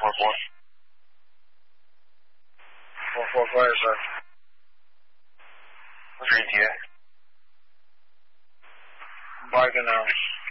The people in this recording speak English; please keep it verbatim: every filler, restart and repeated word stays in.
four four. four four fire, sir. What's your E T A? Bargain now.